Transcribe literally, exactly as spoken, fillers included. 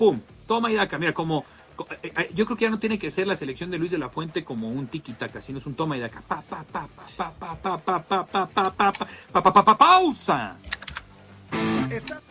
pum, toma y daca. Mira, como yo creo que ya no tiene que ser la selección de Luis de la Fuente como un tiki-taka, sino es un toma y daca. Pa, pa, pa, pa, pa, pa, pa, pa, pa, pa, pa, pa, pa, pa, pa, pa, pausa. Está